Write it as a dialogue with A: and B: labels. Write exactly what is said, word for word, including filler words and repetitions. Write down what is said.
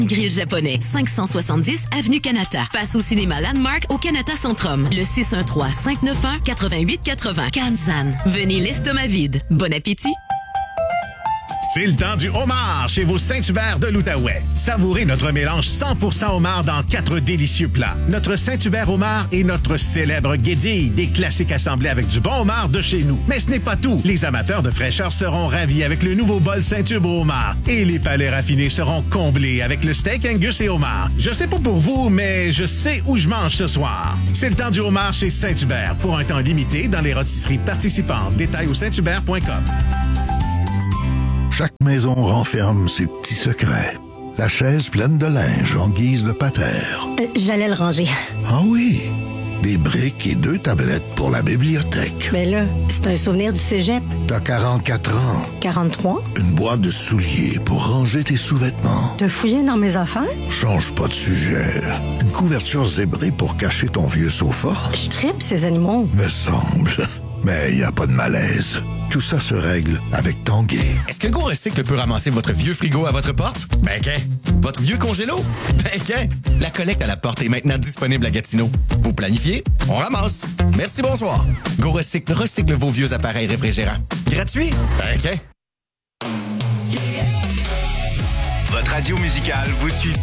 A: Grill japonais, cinq cent soixante-dix avenue Kanata. Passe au cinéma Landmark au Kanata Centrum. Le six un trois, cinq neuf un, huit huit huit zéro. Kansan. Venez l'estomac vide. Bon appétit.
B: C'est le temps du homard chez vos Saint-Hubert de l'Outaouais. Savourez notre mélange cent pour cent homard dans quatre délicieux plats. Notre Saint-Hubert homard et notre célèbre guédille, des classiques assemblés avec du bon homard de chez nous. Mais ce n'est pas tout. Les amateurs de fraîcheur seront ravis avec le nouveau bol Saint-Hubert au homard. Et les palais raffinés seront comblés avec le steak Angus et homard. Je sais pas pour vous, mais je sais où je mange ce soir. C'est le temps du homard chez Saint-Hubert pour un temps limité dans les rôtisseries participantes. Détails au saint hubert point com.
C: Chaque maison renferme ses petits secrets. La chaise pleine de linge en guise de patère.
D: Euh, j'allais le ranger.
C: Ah oui, des briques et deux tablettes pour la bibliothèque.
D: Mais là, c'est un souvenir du cégep.
C: T'as quarante-quatre ans.
D: quarante-trois?
C: Une boîte de souliers pour ranger tes sous-vêtements.
D: T'as fouillé dans mes affaires?
C: Change pas de sujet. Une couverture zébrée pour cacher ton vieux sofa.
D: Je tripe ces animaux.
C: Me semble. Mais y a pas de malaise. Tout ça se règle avec Tanguay.
E: Est-ce que Go Recycle peut ramasser votre vieux frigo à votre porte? Ben qu'un. Votre vieux congélo? Ben qu'un. La collecte à la porte est maintenant disponible à Gatineau. Vous planifiez? On ramasse. Merci, bonsoir. Go Recycle recycle vos vieux appareils réfrigérants. Gratuit? Ben qu'un.
F: Votre radio musicale vous suit